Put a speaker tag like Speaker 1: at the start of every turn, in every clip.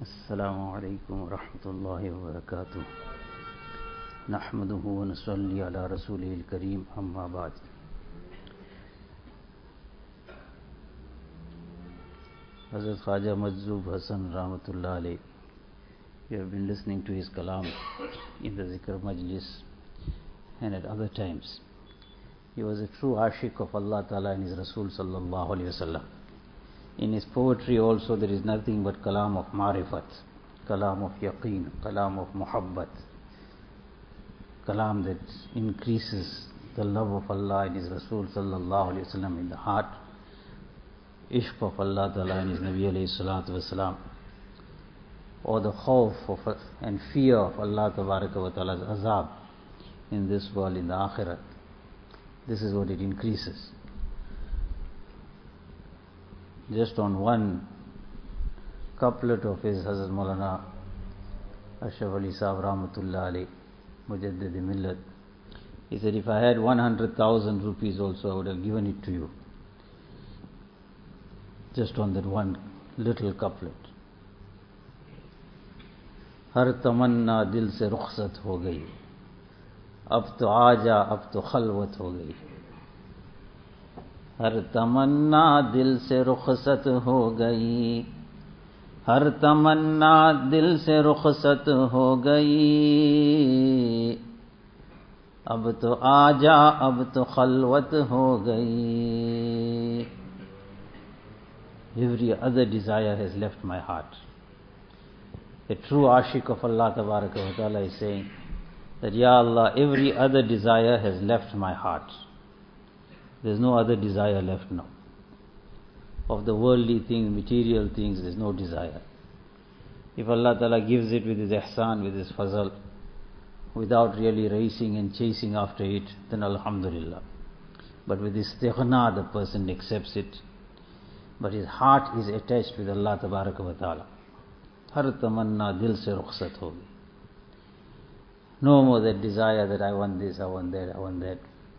Speaker 1: السلام عليكم ورحمة الله وبركاته. نحمده ونصلي على رسوله الكريم أما بعد. Hazrat Khwaja Majzub Hasan Rahmatullah Alayh, we have been listening to his kalam in the Zikr Majlis and at other times. He was a true ashik of Allah Ta'ala and His Rasul Sallallahu Alaihi Wasallam. In his poetry also there is nothing but kalam of marifat, kalam of yaqeen, kalam of muhabbat, kalam that increases the love of Allah and His Rasul Sallallahu Alaihi Wasallam in the heart, ishq of Allah Ta'ala and His Nabi Alayhi Salatu Wasalam, or the khawf of and fear of Allah Tabaraka wa Ta'ala's azab in this world, in the akhirat. This is what it increases. Just on one couplet of his, Hazrat Maulana Ashraf Ali Sahib Rahmatullah Alayh, Mujaddid Millat, he said, if I had 100,000 rupees also, I would have given it to you. Just on that one little couplet. हर तमन्ना दिल से रुखसत हो गई, अब तो आजा अब तो खलवत हो गई. हर तमन्ना दिल से रुखसत हो गई, हर तमन्ना दिल से रुखसत हो गई, अब तो आजा अब तो खलवत हो गई. Every other desire has left my heart. A true ashik of Allah Tabaraka wa Ta'ala is saying that, Ya Allah, every other desire has left my heart. There's no other desire left now. Of the worldly things, material things, there's no desire. If Allah Ta'ala gives it with His ihsan, with His fazal, without really racing and chasing after it, then alhamdulillah. But with istighna, the person accepts it. But his heart is attached with Allah Tabaraka wa Ta'ala. Har tamanna dil se rukhsat ho gayi. No more that desire that I want this, I want that, I want that.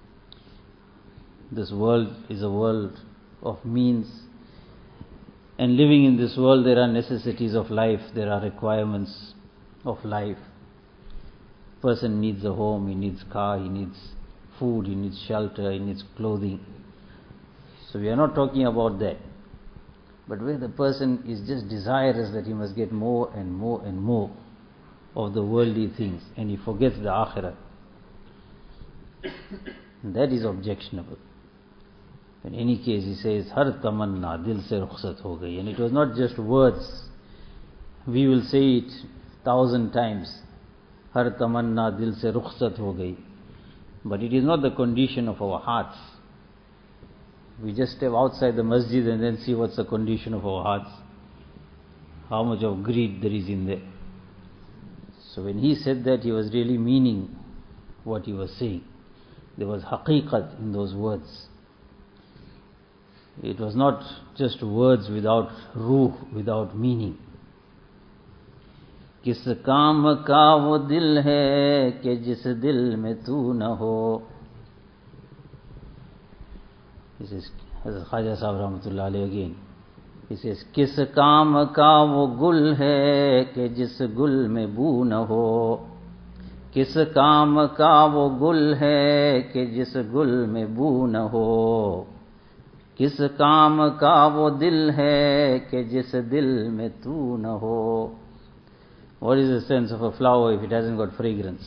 Speaker 1: This world is a world of means, and living in this world there are necessities of life, there are requirements of life. Person needs a home, he needs car, he needs food, he needs shelter, he needs clothing. So we are not talking about that. But where the person is just desirous that he must get more and more and more of the worldly things, and he forgets the akhirah, that is objectionable. In any case, he says, Har tamanna dil se rukhsat ho gayi. And it was not just words. We will say it 1,000 times. Har tamanna dil se rukhsat ho gayi. But it is not the condition of our hearts. We just step outside the masjid and then see what's the condition of our hearts. How much of greed there is in there. So when he said that, he was really meaning what he was saying. There was haqiqat in those words. It was not just words without ruh, without meaning. किस काम का वो दिल है कि जिस दिल में तू न हो. This is Hazrat Khwaja Sahib Rahmatullah Alayh again. He says, किस काम का वो गुल है कि जिस गुल में बू न हो. किस काम का वो गुल है कि जिस गुल में बू न हो. किस काम का वो दिल है कि जिस दिल में तू न हो. What is the sense of a flower if it hasn't got fragrance?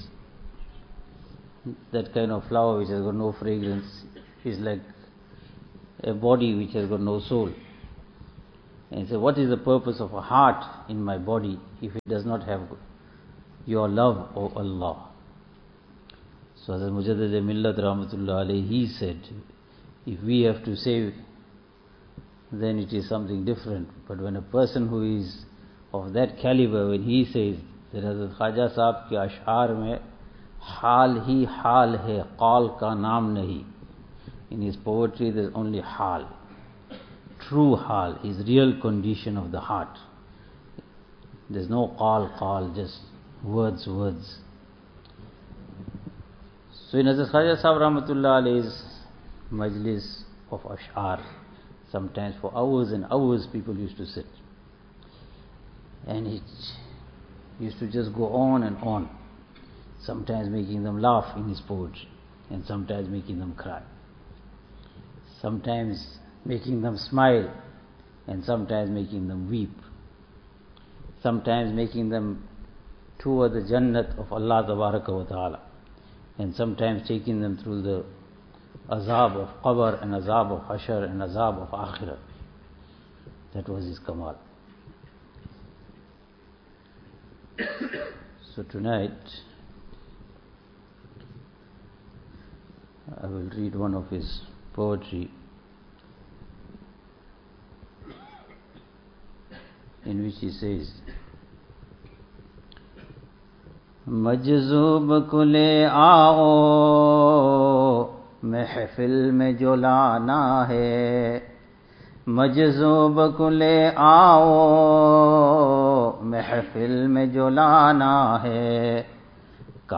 Speaker 1: That kind of flower which has got no fragrance is like a body which has got no soul. And so what is the purpose of a heart in my body if it does not have your love, O Allah? So as Mujaddid Millat Rahmatullah Alayh, he said, if we have to say, then it is something different. But when a person who is of that caliber, when he says that Hazrat Khwaja Sahib ke ash'ar mein haal hi haal hai, qaal ka naam nahi. In his poetry there is only hal. True hal is real condition of the heart. There is no qaal, just words. So in Hazrat Khwaja Sahib Rahmatullah Alayh's majlis of ash'ar, sometimes for hours and hours people used to sit. And it used to just go on and on, sometimes making them laugh in his poetry, and sometimes making them cry, sometimes making them smile, and sometimes making them weep, sometimes making them toward the Jannat of Allah Tabaraka wa Ta'ala, and sometimes taking them through the azab of qabr and azab of hashar and azab of akhirah. That was his kamal. So tonight I will read one of his poetry in which he says, मजज़ूब को ले आओ महफिल में जो लाना है, मजज़ूब को ले आओ महफिल में जो लाना है,